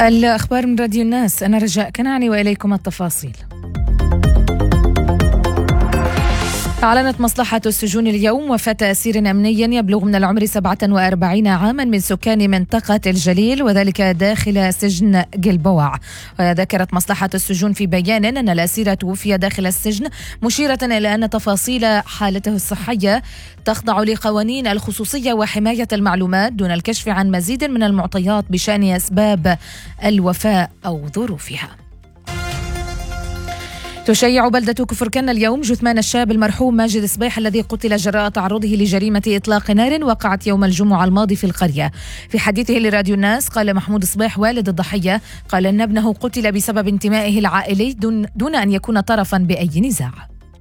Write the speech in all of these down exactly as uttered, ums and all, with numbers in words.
الأخبار من راديو الناس، أنا رجاء كنعاني وإليكم التفاصيل. أعلنت مصلحة السجون اليوم وفاة أسير أمني يبلغ من العمر سبعة وأربعين عاما من سكان منطقة الجليل، وذلك داخل سجن جلبوع. وذكرت مصلحة السجون في بيان أن الأسير توفي داخل السجن، مشيرة إلى أن تفاصيل حالته الصحية تخضع لقوانين الخصوصية وحماية المعلومات دون الكشف عن مزيد من المعطيات بشأن أسباب الوفاة أو ظروفها. تشيع بلدة كفركنة اليوم جثمان الشاب المرحوم ماجد صبيح الذي قتل جراء تعرضه لجريمة إطلاق نار وقعت يوم الجمعة الماضي في القرية. في حديثه لراديو الناس قال محمود صبيح والد الضحية قال أن ابنه قتل بسبب انتمائه العائلي دون, دون أن يكون طرفا بأي نزاع.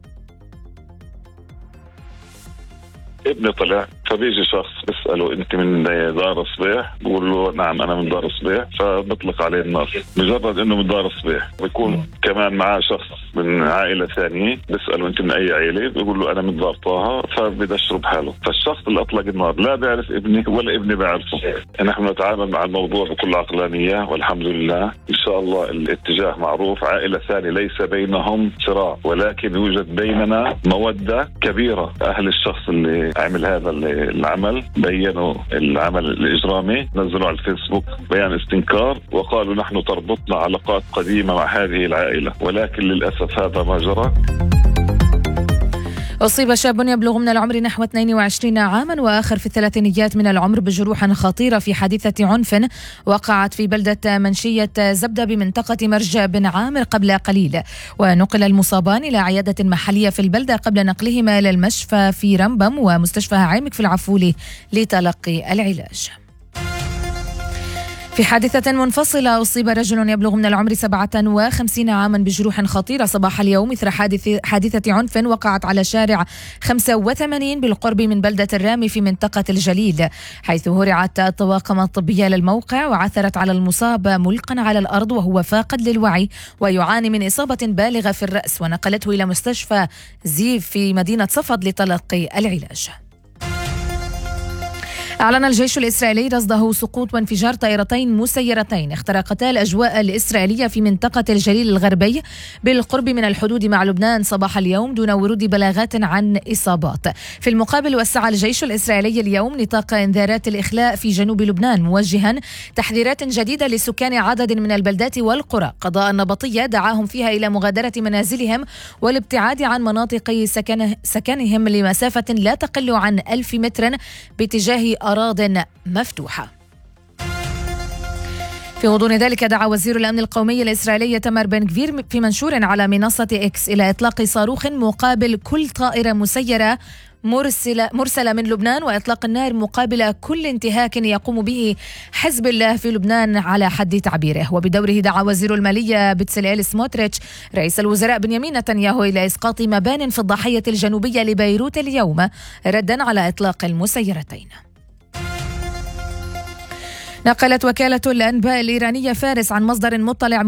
ابني طلع فبيجي شخص بيسأله انت من دار صبيح، بقول له نعم انا من دار صبيح، فبطلق عليه النار مجرد انه من دار صبيح. بيكون كمان معاه شخص من عائلة ثانية بيسأله انت من اي عائلة، بيقول له انا من دار طه، فبدشره بحاله. فالشخص اللي اطلق النار لا بيعرف ابني ولا ابني بيعرفه. نحن نتعامل مع الموضوع بكل عقلانية والحمد لله ان شاء الله الاتجاه معروف. عائلة ثانية ليس بينهم صراع، ولكن يوجد بيننا مودة كبيرة. اهل الشخص اللي عمل هذا العمل بيّنوا العمل الإجرامي، نزلوا على الفيسبوك بيان استنكار وقالوا نحن تربطنا علاقات قديمة مع هذه العائلة، ولكن للأسف هذا ما جرى. أصيب شاب يبلغ من العمر نحو اثنين وعشرين عاما وآخر في الثلاثينيات من العمر بجروح خطيرة في حادثة عنف وقعت في بلدة منشية زبدة بمنطقة مرج بن عامر قبل قليل، ونقل المصابان إلى عيادة محلية في البلدة قبل نقلهما إلى المشفى في رمبم ومستشفى عيمك في العفولي لتلقي العلاج. في حادثة منفصلة أصيب رجل يبلغ من العمر سبعة وخمسين عاما بجروح خطيرة صباح اليوم إثر حادثة عنف وقعت على شارع خمسة وثمانين بالقرب من بلدة الرامي في منطقة الجليل، حيث هرعت الطواقم الطبية للموقع وعثرت على المصاب ملقا على الأرض وهو فاقد للوعي ويعاني من إصابة بالغة في الرأس، ونقلته إلى مستشفى زيف في مدينة صفد لتلقي العلاج. أعلن الجيش الإسرائيلي رصده سقوط وانفجار طائرتين مسيرتين اخترقتا الأجواء الإسرائيلية في منطقة الجليل الغربي بالقرب من الحدود مع لبنان صباح اليوم دون ورود بلاغات عن إصابات. في المقابل وسع الجيش الإسرائيلي اليوم نطاق إنذارات الإخلاء في جنوب لبنان، موجها تحذيرات جديدة لسكان عدد من البلدات والقرى قضاء النبطية دعاهم فيها إلى مغادرة منازلهم والابتعاد عن مناطق سكن سكنهم لمسافة لا تقل عن ألف متر باتجاه أراضٍ مفتوحة. في غضون ذلك دعا وزير الأمن القومي الإسرائيلي إيتمار بن غفير في منشور على منصة إكس إلى إطلاق صاروخ مقابل كل طائرة مسيرة مرسلة, مرسلة من لبنان وإطلاق النار مقابل كل انتهاك يقوم به حزب الله في لبنان على حد تعبيره. وبدوره دعا وزير المالية بتسليل سموتريتش رئيس الوزراء بنيامين نتنياهو إلى إسقاط مبان في الضاحية الجنوبية لبيروت اليوم ردا على إطلاق المسيرتين. نقلت وكالة الأنباء الإيرانية فارس عن مصدر مطلع